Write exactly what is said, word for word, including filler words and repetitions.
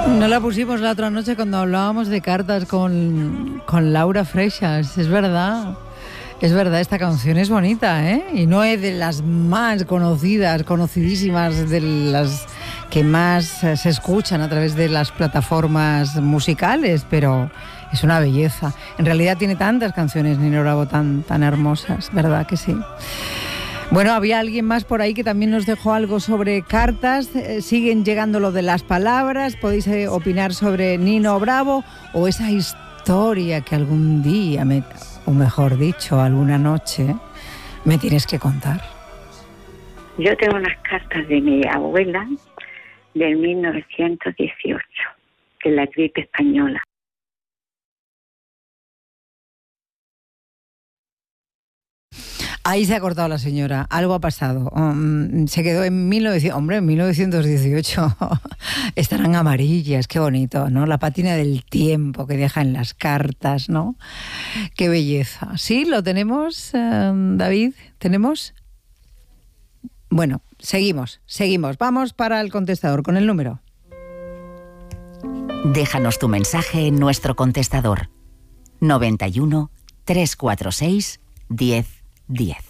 No la pusimos la otra noche cuando hablábamos de cartas con, con Laura Freixas, es verdad. Es verdad, esta canción es bonita, ¿eh? Y no es de las más conocidas, conocidísimas, de las que más se escuchan a través de las plataformas musicales, pero es una belleza. En realidad tiene tantas canciones, Nino Bravo, tan, tan hermosas, ¿verdad que sí? Bueno, había alguien más por ahí que también nos dejó algo sobre cartas. Eh, siguen llegando lo de las palabras. Podéis eh, opinar sobre Nino Bravo o esa historia que algún día, me, o mejor dicho, alguna noche, me tienes que contar. Yo tengo unas cartas de mi abuela del mil novecientos dieciocho, que es la gripe española. Ahí se ha cortado la señora, algo ha pasado. Um, se quedó en mil novecientos, hombre, en mil novecientos dieciocho. Estarán amarillas, qué bonito, ¿no? La pátina del tiempo que deja en las cartas, ¿no? Qué belleza. ¿Sí? ¿Lo tenemos, eh, David? ¿Tenemos? Bueno, seguimos, seguimos. Vamos para el contestador con el número. Déjanos tu mensaje en nuestro contestador. noventa y uno, trescientos cuarenta y seis, diez diez.